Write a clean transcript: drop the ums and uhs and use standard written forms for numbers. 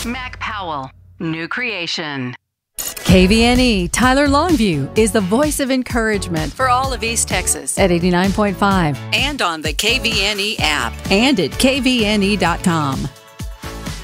Mac Powell, new creation. KVNE Tyler Longview is the voice of encouragement for all of East Texas at 89.5 and on the KVNE app and at kvne.com.